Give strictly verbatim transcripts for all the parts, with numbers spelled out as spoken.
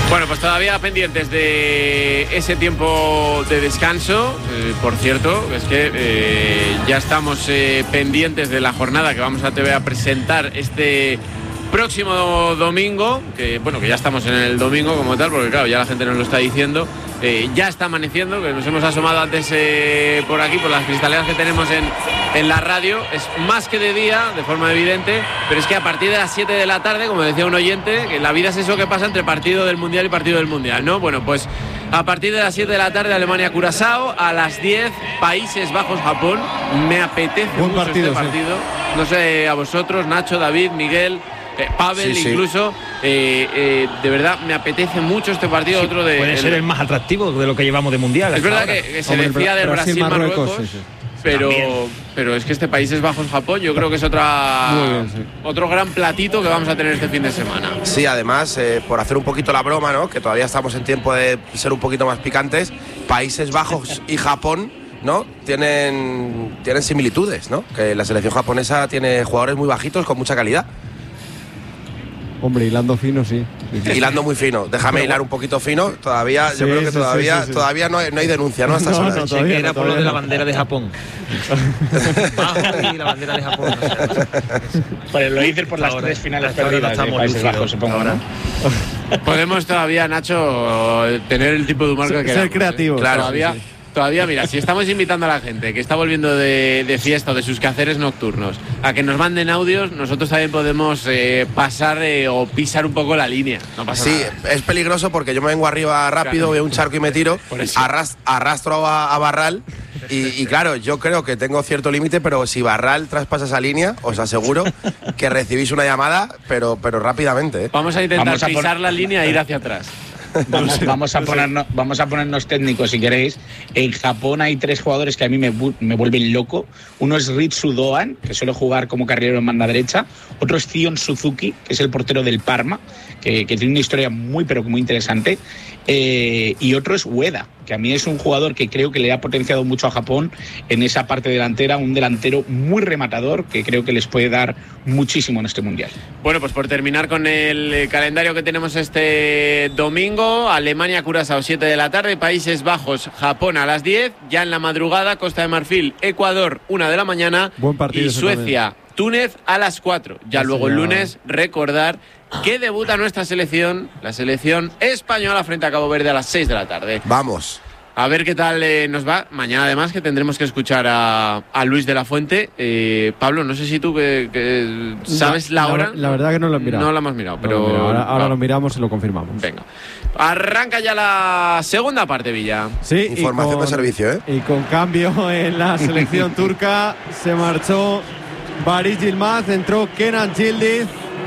Bueno, pues todavía pendientes de ese tiempo de descanso. Eh, por cierto, es que eh, ya estamos eh, pendientes de la jornada que vamos a te voy a presentar este próximo domingo, que bueno, que ya estamos en el domingo como tal, porque claro, ya la gente nos lo está diciendo. Eh, ya está amaneciendo, que nos hemos asomado antes eh, por aquí, por las cristaleras que tenemos en, en la radio. Es más que de día, de forma evidente, pero es que a partir de las siete de la tarde, como decía un oyente, que la vida es eso que pasa entre partido del Mundial y partido del Mundial, ¿no? Bueno, pues a partir de las siete de la tarde, Alemania-Curazao, a las diez, Países Bajos-Japón. Me apetece Buen mucho partido, este partido. Sí. No sé, a vosotros, Nacho, David, Miguel... Eh, Pavel, sí, sí. incluso, eh, eh, de verdad me apetece mucho este partido. Sí, otro de, puede el, ser el más atractivo de lo que llevamos de mundial. Es verdad que, que se Hombre, decía del Brasil-Marruecos, Brasil, sí, sí. pero, pero es que este Países Bajos-Japón yo creo que es otra bien, sí. otro gran platito que vamos a tener este fin de semana. Sí, además, eh, por hacer un poquito la broma, ¿no? Que todavía estamos en tiempo de ser un poquito más picantes, Países Bajos y Japón, ¿no? Tienen, tienen similitudes, ¿no? Que la selección japonesa tiene jugadores muy bajitos con mucha calidad. Hombre, hilando fino, sí. sí, sí. Hilando muy fino. Déjame hilar un poquito fino. Todavía, sí, yo creo que sí, todavía, sí, sí, sí. todavía no hay, no hay denuncia, ¿no? Hasta no, no, no, todavía, que era no, por lo de la bandera de Japón. Bajo y la bandera de Japón. O sea, no sé. Pues lo dices por las ahora, tres finales perdidas de Países Bajos, supongo, ¿no? Podemos todavía, Nacho, tener el tipo de humor que queramos. Ser creativo. Claro, todavía. Sí, sí. Todavía, mira, si estamos invitando a la gente que está volviendo de, de fiesta o de sus quehaceres nocturnos a que nos manden audios, nosotros también podemos eh, pasar eh, o pisar un poco la línea. No pasa sí, nada. Es peligroso porque yo me vengo arriba rápido, claro. Veo un charco y me tiro, arras, arrastro a, a Barral y, y claro, yo creo que tengo cierto límite, pero si Barral traspasa esa línea, os aseguro que recibís una llamada, pero, pero rápidamente. ¿eh? Vamos a intentar vamos a pisar por... la línea e ir hacia atrás. Vamos, vamos, a ponernos, vamos a ponernos técnicos si queréis. En Japón hay tres jugadores que a mí me, me vuelven loco. Uno es Ritsu Doan, que suele jugar como carrilero en banda derecha. Otro es Zion Suzuki, que es el portero del Parma, que, que tiene una historia muy pero muy interesante. Eh, y otro es Ueda, que a mí es un jugador que creo que le ha potenciado mucho a Japón en esa parte delantera, un delantero muy rematador que creo que les puede dar muchísimo en este Mundial. Bueno, pues por terminar con el calendario que tenemos este domingo, Alemania-Curazao siete de la tarde, Países Bajos-Japón a las diez, ya en la madrugada Costa de Marfil-Ecuador una de la mañana. Buen partido y Suecia-Túnez a las cuatro. Ya Así luego el lunes recordar que debuta nuestra selección, la selección española frente a Cabo Verde a las seis de la tarde. Vamos. A ver qué tal eh, nos va. Mañana además que tendremos que escuchar a, a Luis de la Fuente. Eh, Pablo, no sé si tú que, que sabes la, la hora. La verdad que no lo he mirado. No lo hemos mirado, pero... No, ahora ahora no. lo miramos y lo confirmamos. Venga. Arranca ya la segunda parte, Villa. Sí. Información con, de servicio, ¿eh? Y con cambio en la selección turca se marchó Barış Yılmaz, entró Kenan Yildiz.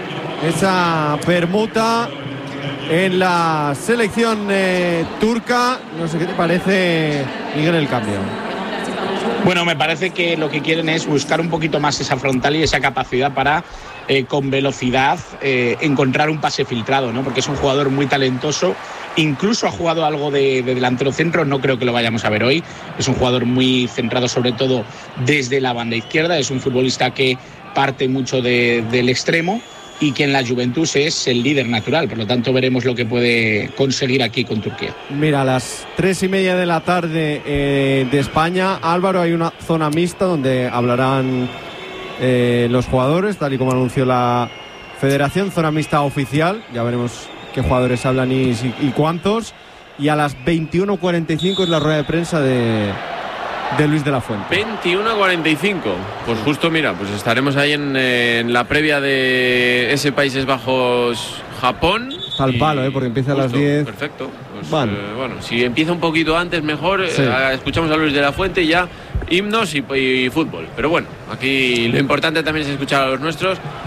Esa permuta en la selección eh, turca. No sé qué te parece, Miguel, el cambio. Bueno, me parece que lo que quieren es buscar un poquito más esa frontal y esa capacidad para, eh, con velocidad, eh, encontrar un pase filtrado, ¿no? Porque es un jugador muy talentoso. Incluso ha jugado algo de, de delantero centro, no creo que lo vayamos a ver hoy. Es un jugador muy centrado sobre todo desde la banda izquierda. Es un futbolista que parte mucho de, del extremo y que en la Juventus es el líder natural, por lo tanto veremos lo que puede conseguir aquí con Turquía. Mira, a las tres y media de la tarde eh, de España, Álvaro, hay una zona mixta donde hablarán eh, los jugadores, tal y como anunció la Federación, zona mixta oficial, ya veremos qué jugadores hablan y, y cuántos, y a las veintiuno cuarenta y cinco es la rueda de prensa de... de Luis de la Fuente. veintiuno cuarenta y cinco. Pues justo, mira, pues estaremos ahí en, en la previa de ese Países Bajos-Japón. Está al palo, ¿eh? Porque empieza justo, a las diez. Perfecto. Pues, bueno. Eh, bueno, si empieza un poquito antes, mejor. Sí. Eh, escuchamos a Luis de la Fuente y ya himnos y, y fútbol. Pero bueno, aquí lo importante también es escuchar a los nuestros.